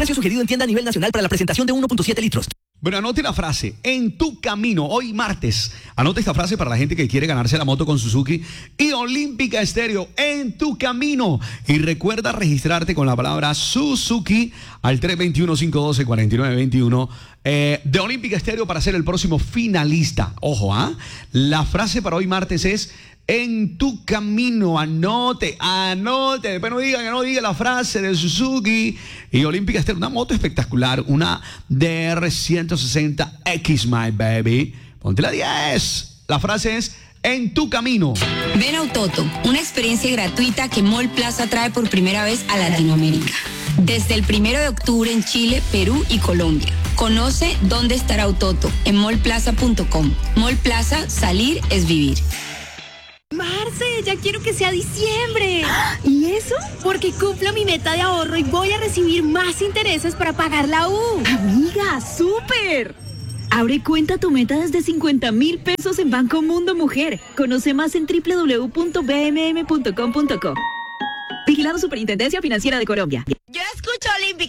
Precio sugerido en tienda a nivel nacional para la presentación de 1.7 litros. Bueno, anote la frase, en tu camino, hoy martes. Anote esta frase para la gente que quiere ganarse la moto con Suzuki y Olímpica Estéreo, en tu camino. Y recuerda registrarte con la palabra Suzuki al 321-512-4921 de Olímpica Estéreo para ser el próximo finalista. Ojo, la frase para hoy martes es en tu camino. Anote. Después no diga la frase de Suzuki y Olímpica Estéreo. Una moto espectacular, una DR160X, my baby. Ponte la 10. La frase es en tu camino. Ven a Autoto, una experiencia gratuita que Mall Plaza trae por primera vez a Latinoamérica. Desde el 1 de octubre en Chile, Perú y Colombia. Conoce dónde estará Autoto en mallplaza.com. Mall Plaza, salir es vivir. Marce, ya quiero que sea diciembre. ¿Y eso? Porque cumplo mi meta de ahorro y voy a recibir más intereses para pagar la U. Amiga, súper. Abre cuenta tu meta desde 50,000 pesos en Banco Mundo Mujer. Conoce más en www.bmm.com.co. Vigilado Superintendencia Financiera de Colombia. Yo escucho Olímpica.